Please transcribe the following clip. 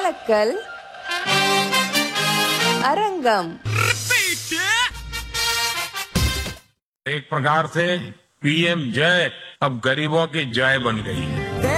கலக்கல் அரங்கம். एक प्रकार से पीएम जय अब गरीबों की जय बन गई है.